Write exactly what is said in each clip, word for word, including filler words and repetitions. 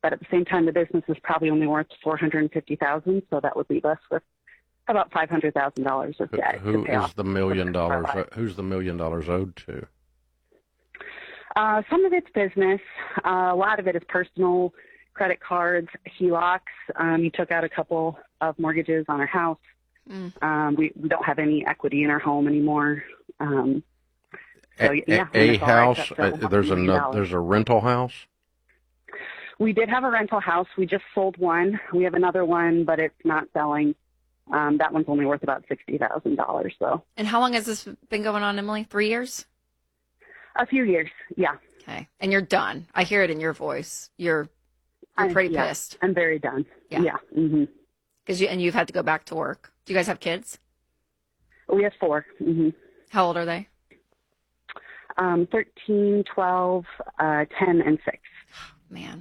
But at the same time, the business is probably only worth four hundred fifty thousand dollars, so that would leave us with about five hundred thousand dollars of debt. Who, who to pay is off the million dollars? Who's the million dollars owed to? Uh, some of it's business. Uh, a lot of it is personal, credit cards, H E L O Cs. Um, you took out a couple of mortgages on our house. Mm. Um, we, we don't have any equity in our home anymore. Um, so, a, yeah, a, a house, uh, there's a there's a rental house? We did have a rental house. We just sold one. We have another one, but it's not selling. Um, that one's only worth about sixty thousand dollars, though. And how long has this been going on, Emily? Three years? A few years, yeah. Okay. And you're done. I hear it in your voice. You're you're pretty I, yeah, pissed. I'm very done. Yeah. yeah. Mm-hmm. Cause you, and you've had to go back to work. Do you guys have kids? We have four. Mm-hmm. How old are they? Um, thirteen, twelve, uh, ten, and six. Man.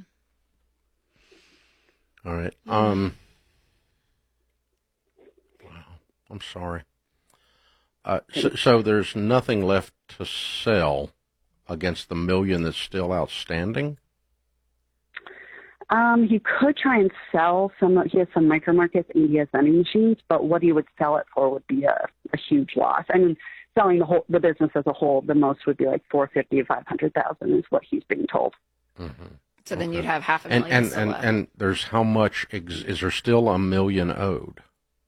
All right. Um, wow. I'm sorry. Uh, so, so there's nothing left to sell against the million that's still outstanding? Um, he could try and sell some. He has some micro markets and he has vending machines, but what he would sell it for would be a, a huge loss. I mean, selling the whole the business as a whole, the most would be like four fifty to five hundred thousand is what he's being told. Mm-hmm. So then okay. You'd have half a and million. And and, and and there's how much? Ex- is there still a million owed?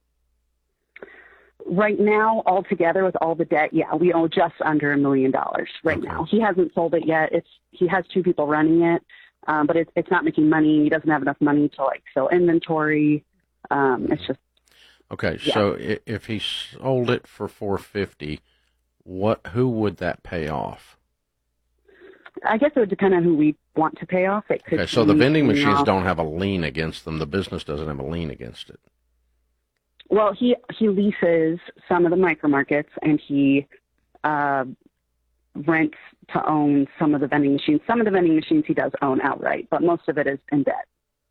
Right now, altogether with all the debt, yeah, we owe just under a million dollars right okay. now. He hasn't sold it yet. It's he has two people running it, um, but it's it's not making money. He doesn't have enough money to like fill inventory. Um, it's just okay. Yeah. So if he sold it for four fifty, what who would that pay off? I guess it would depend on who we want to pay off. It could okay, so the vending machines off. don't have a lien against them. The business doesn't have a lien against it. Well, he he leases some of the micro markets, and he uh, rents to own some of the vending machines. Some of the vending machines he does own outright, but most of it is in debt.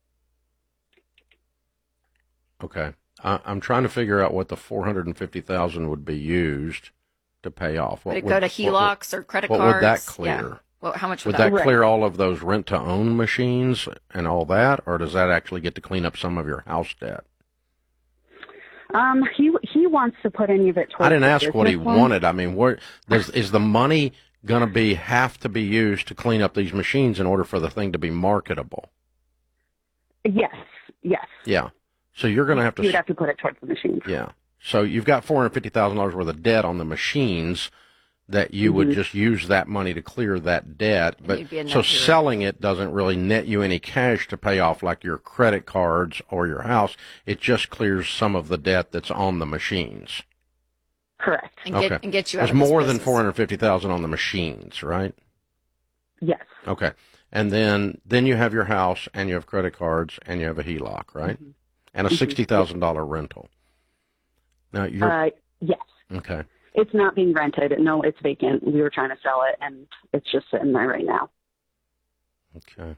Okay, I, I'm trying to figure out what the four hundred and fifty thousand would be used to pay off. What would it would, go to H E L O Cs or credit what cards? What would that clear? Yeah. Well, how much would, would that, that clear? All of those rent-to-own machines and all that, or does that actually get to clean up some of your house debt? Um, he he wants to put any of it towards I didn't ask what he one. wanted. I mean, where does, is the money going to be have to be used to clean up these machines in order for the thing to be marketable? Yes, yes. Yeah. So you're going to have to. You would have to put it towards the machines. Yeah. So you've got four hundred fifty thousand dollars worth of debt on the machines that you mm-hmm. would just use that money to clear that debt. But so selling it doesn't really net you any cash to pay off like your credit cards or your house. It just clears some of the debt that's on the machines. Correct. And get, okay. and get you out There's of this more business. than four hundred fifty thousand dollars on the machines, right? Yes. Okay. And then then you have your house and you have credit cards and you have a H E L O C, right? Mm-hmm. And a sixty thousand dollars mm-hmm. rental. Now you're uh, yes. Okay. It's not being rented. No, it's vacant. We were trying to sell it, and it's just sitting there right now. Okay.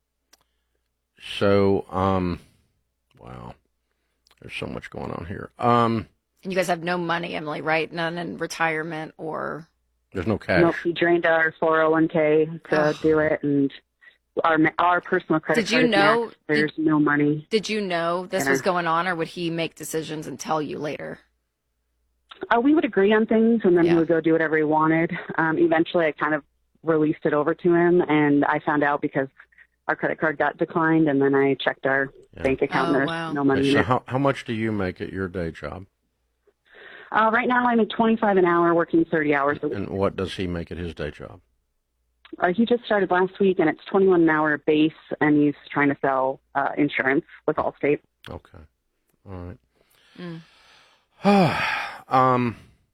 So, um, wow, there's so much going on here. Um, and you guys have no money, Emily, right? None in retirement or... There's no cash. No, we drained our four oh one k to oh. do it, and our our personal credit did you card know, max, there's did, no money. Did you know this was going on, or would he make decisions and tell you later? Uh, we would agree on things, and then yeah. he would go do whatever he wanted. Um, eventually, I kind of released it over to him, and I found out because our credit card got declined, and then I checked our yeah. bank account, oh, and there's wow. no money okay, in so it. how, how much do you make at your day job? Uh, right now, I make twenty-five an hour, working thirty hours a week. And what does he make at his day job? Uh, he just started last week, and it's twenty-one an hour base, and he's trying to sell uh, insurance with Allstate. Okay. All right. Mm. um...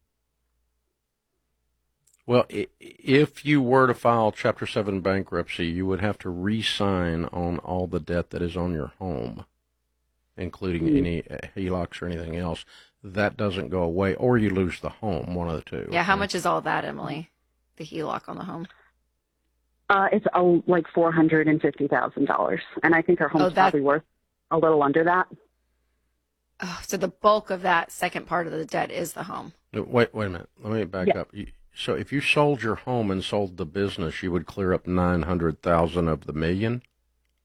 Well, if you were to file Chapter seven bankruptcy, you would have to re-sign on all the debt that is on your home, including mm-hmm. any H E L O Cs or anything else. That doesn't go away, or you lose the home, one of the two. Yeah, how right? much is all that, Emily, the H E L O C on the home? Uh, it's uh, like four hundred fifty thousand dollars, and I think our home's oh, that... probably worth a little under that. Oh, so the bulk of that second part of the debt is the home. Wait, wait a minute. Let me back yeah. up. You, So if you sold your home and sold the business, you would clear up nine hundred thousand of the million?